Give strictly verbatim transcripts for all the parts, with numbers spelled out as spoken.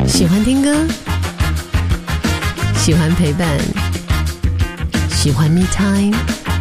喜欢听歌，喜欢陪伴，喜欢 me time。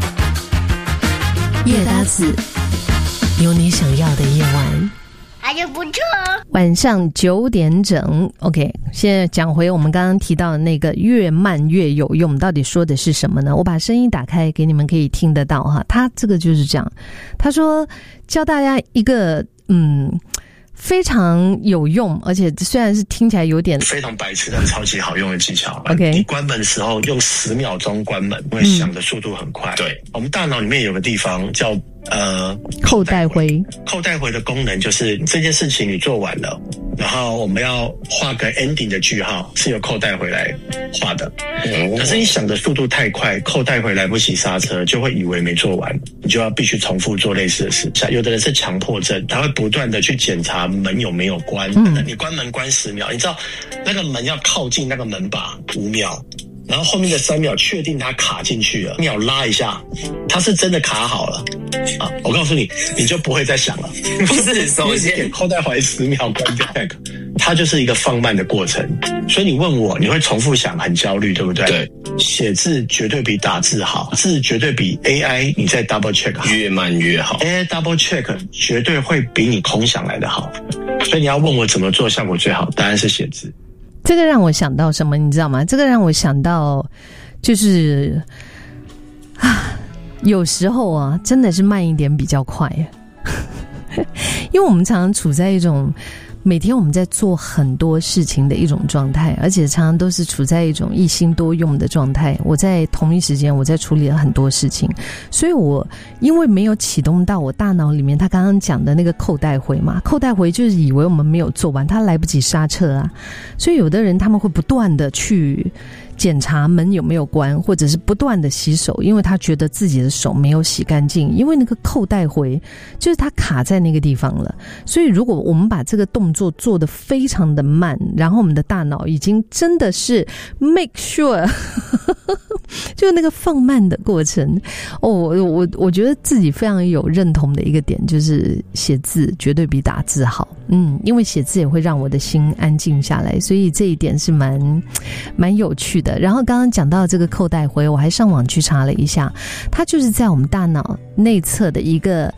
叶搭子，有你想要的夜晚。 还是不错。 晚上九点整 ，OK。现在讲回我们刚刚提到的那个越慢越有用，到底说的是什么呢？我把声音打开给你们可以听得到哈。他这个就是这样，他说教大家一个嗯非常有用，而且虽然是听起来有点非常白痴但超级好用的技巧。 OK， 你关门的时候用十秒钟关门，因为响的速度很快。嗯、对，我们大脑里面有个地方叫呃扣带回， 扣带回的功能就是这件事情你做完了，然后我们要画个 ending 的句号，是由扣带回来画的。嗯、可是你响的速度太快，扣带回来不及刹车，就会以为没做完，你就要必须重复做类似的事。有的人是强迫症，他会不断的去检查门有没有关。嗯、你关门关十秒，你知道那个门要靠近那个门把五秒。然后后面的三秒确定它卡进去了，秒拉一下，它是真的卡好了啊！我告诉你，你就不会再响了。 不是，首先扣带回十秒关掉那个，它就是一个放慢的过程。所以你问我，你会重复想，很焦虑，对不对？对。写字绝对比打字好，字绝对比 A I 你再 double check 好， 越慢越好。 A I double check 绝对会比你空想来的好。所以你要问我怎么做效果最好，答案是写字。 这个让我想到什么，你知道吗？这个让我想到，就是啊，有时候啊，真的是慢一点比较快，因为我们常常处在一种每天我们在做很多事情的一种状态，而且常常都是处在一种一心多用的状态。我在同一时间我在处理了很多事情，所以我因为没有启动到我大脑里面他刚刚讲的那个扣带回嘛，扣带回就是以为我们没有做完，他来不及刹车啊，所以有的人他们会不断的去检查门有没有关，或者是不断的洗手，因为他觉得自己的手没有洗干净，因为那个扣带回就是他卡在那个地方了。所以如果我们把这个动作做得非常的慢，然后我们的大脑已经真的是 make sure 就那个放慢的过程哦，我我我觉得自己非常有认同的一个点就是写字绝对比打字好。嗯，因为写字也会让我的心安静下来，所以这一点是蛮蛮有趣的。然后刚刚讲到这个扣带回，我还上网去查了一下，它就是在我们大脑内侧的一个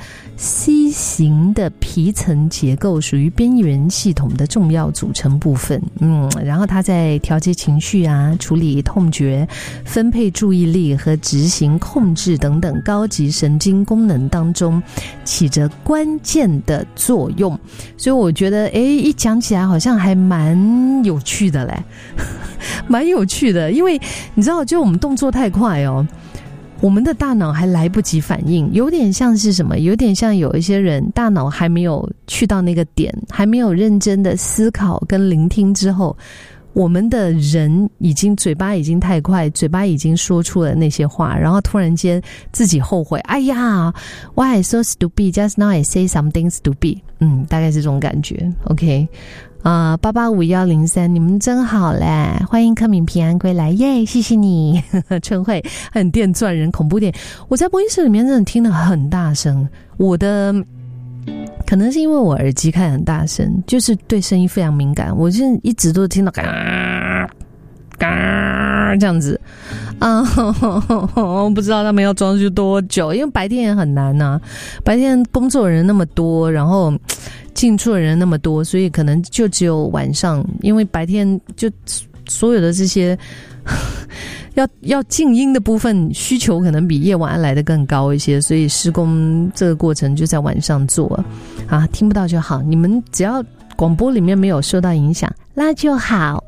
C 型的皮层结构，属于边缘系统的重要组成部分。嗯，然后它在调节情绪啊、处理痛觉、分配注意力和执行控制等等高级神经功能当中起着关键的作用。所以我觉得诶一讲起来好像还蛮有趣的嘞蛮有趣的，因为你知道就我们动作太快哦，我们的大脑还来不及反应，有点像是什么，有点像有一些人大脑还没有去到那个点，还没有认真的思考跟聆听之后，我们的人已经嘴巴已经太快，嘴巴已经说出了那些话，然后突然间自己后悔，哎呀 Why I so stupid Just now I say something stupid。 嗯，大概是这种感觉。 OK啊，八八五幺零三，你们真好嘞！欢迎柯敏平安归来，耶！谢谢你，春慧很电钻人，恐怖电。我在播音室里面真的听得很大声，我的可能是因为我耳机开很大声，就是对声音非常敏感，我现在一直都听到嘎嘎这样子啊，我不知道他们要装修多久，因为白天也很难啊，白天工作人那么多，然后进出的人那么多，所以可能就只有晚上，因为白天就所有的这些要要静音的部分需求可能比夜晚来的更高一些，所以施工这个过程就在晚上做啊，听不到就好，你们只要广播里面没有受到影响那就好。